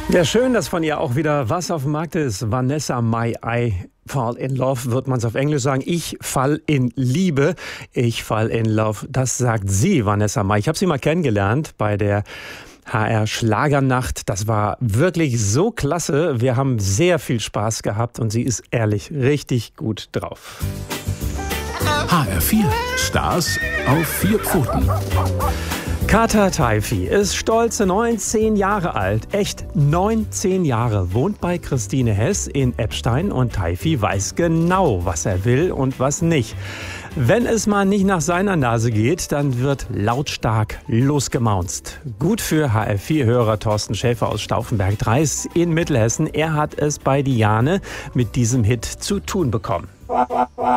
Ja, schön, dass von ihr auch wieder was auf dem Markt ist. Vanessa Mai, I Fall in Love, wird man es auf Englisch sagen. Ich fall in Liebe. Ich fall in Love. Das sagt sie, Vanessa Mai. Ich habe sie mal kennengelernt bei der HR Schlagernacht. Das war wirklich so klasse. Wir haben sehr viel Spaß gehabt und sie ist ehrlich richtig gut drauf. HR4 Stars auf 4 Pfoten. Kata Taifi ist stolze 19 Jahre alt. Echt 19 Jahre. Wohnt bei Christine Hess in Eppstein und Taifi weiß genau, was er will und was nicht. Wenn es mal nicht nach seiner Nase geht, dann wird lautstark losgemaunzt. Gut für HR4-Hörer Thorsten Schäfer aus Stauffenberg-Dreis in Mittelhessen. Er hat es bei Diane mit diesem Hit zu tun bekommen.